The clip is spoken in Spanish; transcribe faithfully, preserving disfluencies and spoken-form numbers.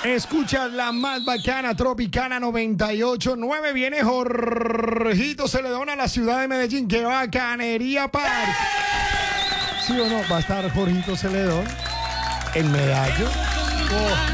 Escuchas la más bacana, Tropicana noventa y ocho punto nueve. Viene Jorgito Celedón a la ciudad de Medellín. ¡Qué bacanería, par! ¿Sí o no? Va a estar Jorgito Celedón en Medallo. Oh.